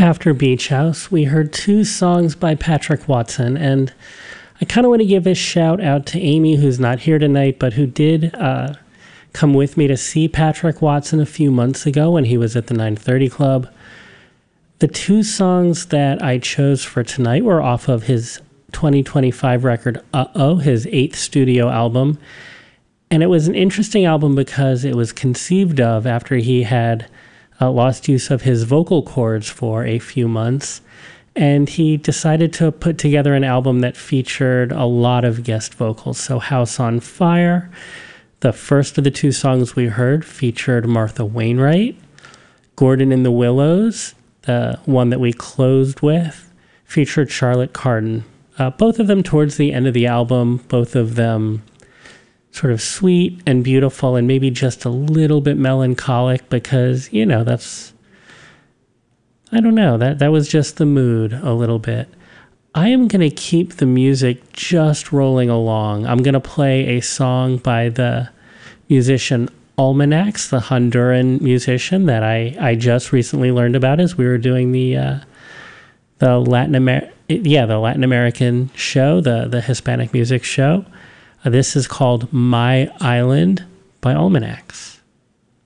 After Beach House, we heard two songs by Patrick Watson, and I kind of want to give a shout out to Amy, who's not here tonight, but who did come with me to see Patrick Watson a few months ago when he was at the 930 Club. The two songs that I chose for tonight were off of his 2025 record, Uh-Oh, his 8th studio album. And it was an interesting album because it was conceived of after he had lost use of his vocal cords for a few months. And he decided to put together an album that featured a lot of guest vocals. So House on Fire, the first of the two songs we heard, featured Martha Wainwright. Gordon in the Willows, the one that we closed with, featured Charlotte Cardin. Both of them towards the end of the album, both of them sort of sweet and beautiful and maybe just a little bit melancholic because, you know, that's, I don't know, that was just the mood a little bit. I am going to keep the music just rolling along. I'm going to play a song by the musician Almanacs, the Honduran musician that I just recently learned about as we were doing the Latin American show, the Hispanic music show. This is called My Island by Almanacs.